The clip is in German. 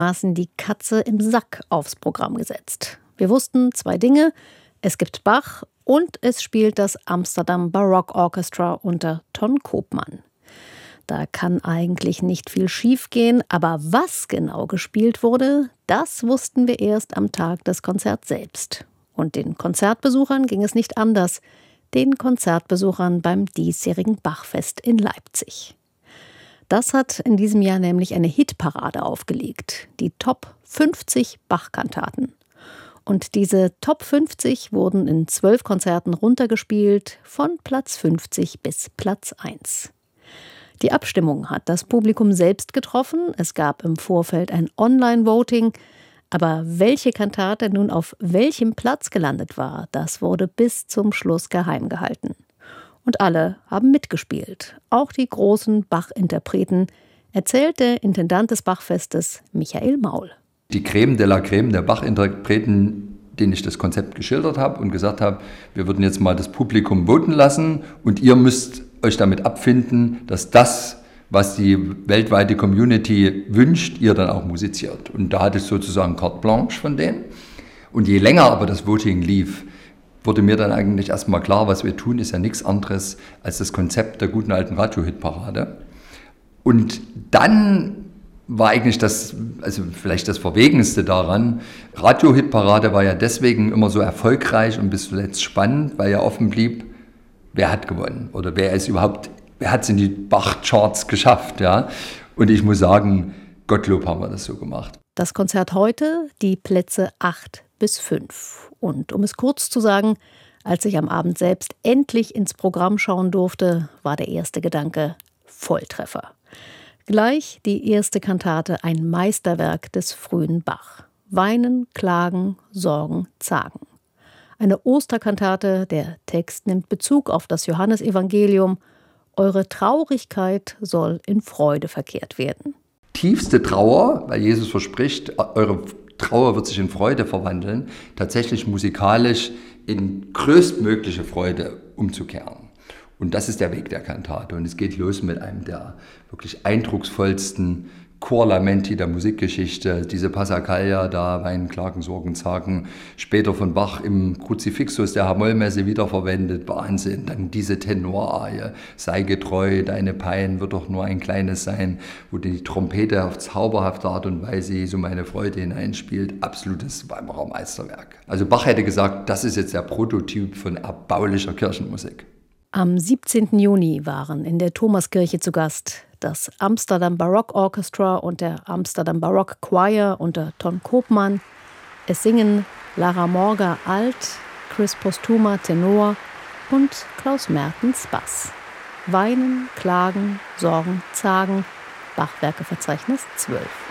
Maßen die Katze im Sack aufs Programm gesetzt. Wir wussten 2 Dinge: Es gibt Bach und es spielt das Amsterdam Baroque Orchestra unter Ton Koopman. Da kann eigentlich nicht viel schiefgehen, aber was genau gespielt wurde, das wussten wir erst am Tag des Konzerts selbst. Und den Konzertbesuchern ging es nicht anders, den Konzertbesuchern beim diesjährigen Bachfest in Leipzig. Das hat in diesem Jahr nämlich eine Hitparade aufgelegt, die Top 50 Bach-Kantaten. Und diese Top 50 wurden in 12 Konzerten runtergespielt, von Platz 50 bis Platz 1. Die Abstimmung hat das Publikum selbst getroffen. Es gab im Vorfeld ein Online-Voting. Aber welche Kantate nun auf welchem Platz gelandet war, das wurde bis zum Schluss geheim gehalten. Und alle haben mitgespielt, auch die großen Bach-Interpreten, erzählt der Intendant des Bachfestes Michael Maul. Die Creme de la Creme der Bach-Interpreten, denen ich das Konzept geschildert habe und gesagt habe, wir würden jetzt mal das Publikum voten lassen und ihr müsst euch damit abfinden, dass das, was die weltweite Community wünscht, ihr dann auch musiziert. Und da hatte ich sozusagen carte blanche von denen. Und je länger aber das Voting lief, wurde mir dann eigentlich erstmal klar, was wir tun, ist ja nichts anderes als das Konzept der guten alten Radio-Hit-Parade. Und dann war eigentlich das, also vielleicht das Verwegenste daran, Radio-Hit-Parade war ja deswegen immer so erfolgreich und bis zuletzt spannend, weil ja offen blieb, wer hat gewonnen oder wer hat es in die Bach-Charts geschafft. Ja? Und ich muss sagen, Gottlob haben wir das so gemacht. Das Konzert heute, die Plätze 8 bis 5. Und um es kurz zu sagen, als ich am Abend selbst endlich ins Programm schauen durfte, war der erste Gedanke Volltreffer. Gleich die erste Kantate, ein Meisterwerk des frühen Bach. Weinen, klagen, sorgen, zagen. Eine Osterkantate, der Text nimmt Bezug auf das Johannesevangelium. Eure Traurigkeit soll in Freude verkehrt werden. Tiefste Trauer, weil Jesus verspricht, eure Trauer wird sich in Freude verwandeln, tatsächlich musikalisch in größtmögliche Freude umzukehren. Und das ist der Weg der Kantate. Und es geht los mit einem der wirklich eindrucksvollsten Chorlamenti der Musikgeschichte, diese Passacaglia da, Weinen, Klagen, Sorgen, Zagen, später von Bach im Kruzifixus der H-Moll-Messe wiederverwendet, Wahnsinn. Dann diese Tenorarie, sei getreu, deine Pein wird doch nur ein kleines sein, wo die Trompete auf zauberhafte Art und Weise so meine Freude hineinspielt, absolutes Weimarer Meisterwerk. Also Bach hätte gesagt, das ist jetzt der Prototyp von erbaulicher Kirchenmusik. Am 17. Juni waren in der Thomaskirche zu Gast das Amsterdam Baroque Orchestra und der Amsterdam Baroque Choir unter Ton Koopman. Es singen Lara Morga Alt, Chris Postuma Tenor und Klaus Mertens Bass. Weinen, klagen, sorgen, zagen. Bachwerkeverzeichnis 12.